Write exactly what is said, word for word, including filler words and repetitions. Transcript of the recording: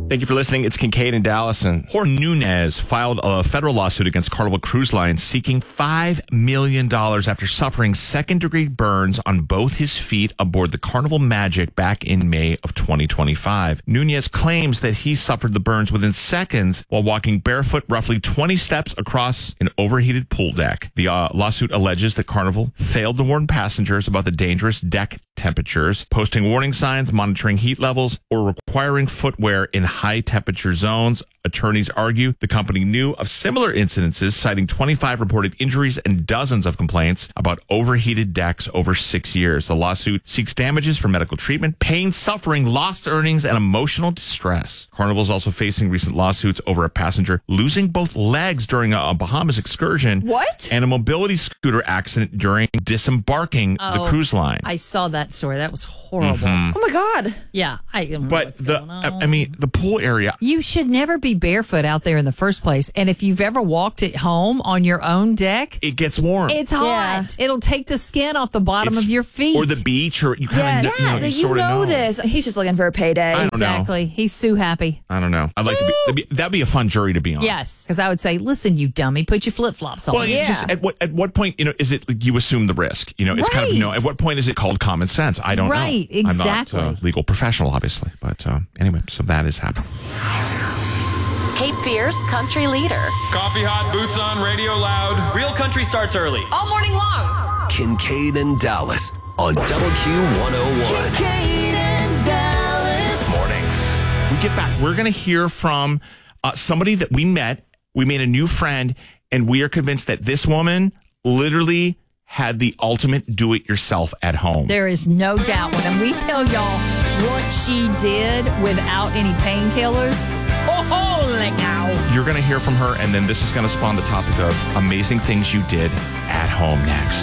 Thank you for listening. It's Kincaid and Dallas. And Jorge Nunez filed a federal lawsuit against Carnival Cruise Line seeking five million dollars after suffering second-degree burns on both his feet aboard the Carnival Magic back in May of twenty twenty-five. Nunez claims that he suffered the burns within seconds while walking barefoot roughly twenty steps across an overheated pool deck. The uh, lawsuit alleges that Carnival failed to warn passengers about the dangerous deck temperatures, posting warning signs, monitoring heat levels, or requiring footwear in high temperature zones. Attorneys argue the company knew of similar incidences, citing twenty-five reported injuries and dozens of complaints about overheated decks over six years. The lawsuit seeks damages for medical treatment, pain, suffering, lost earnings, and emotional distress. Carnival is also facing recent lawsuits over a passenger losing both legs during a Bahamas excursion. What? And a mobility scooter accident during disembarking Oh, the cruise line. I saw that story. That was horrible. Mm-hmm. Oh my God. Yeah. I don't know But what's the, going I on. I mean, the pool area. You should never be barefoot out there in the first place. And if you've ever walked at home on your own deck, It gets warm. it's hot. Yeah. It'll take the skin off the bottom It's- of your feet. Or the beach, or you kind Yes. of Yeah, know, you, you sort of know know this. He's just looking for a payday. I don't know. Exactly. He's so happy. I don't know. I'd like to be that'd, be. that'd be a fun jury to be on. Yes. Because I would say, listen, you dummy, put your flip flops on. Well, you Yeah. just at what at what point, you know, is it like you assume the risk? You know, it's kind of, you know, Right. at what point is it called common sense? I don't Right, know. exactly. I'm not a legal professional, obviously, but uh, anyway, so that is happening. Cape Fear's country leader. Coffee hot, boots on, radio loud. Real country starts early. All morning long. Kincaid and Dallas on W Q one oh one. Mornings. We get back. We're going to hear from uh, somebody that we met. We made a new friend, and we are convinced that this woman literally had the ultimate do-it-yourself at home. There is no doubt when we tell y'all what she did without any painkillers. Oh, holy cow. You're going to hear from her, and then this is going to spawn the topic of amazing things you did at home next.